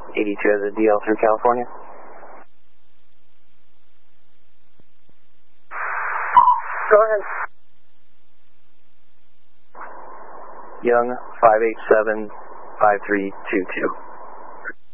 82 as a DL through California. Go ahead. Young, 587-5322.